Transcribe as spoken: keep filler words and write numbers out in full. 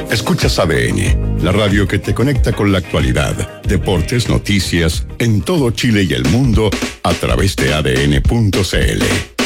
Escuchas A D N, la radio que te conecta con la actualidad, deportes, noticias, en todo Chile y el mundo a través de A D N punto C L.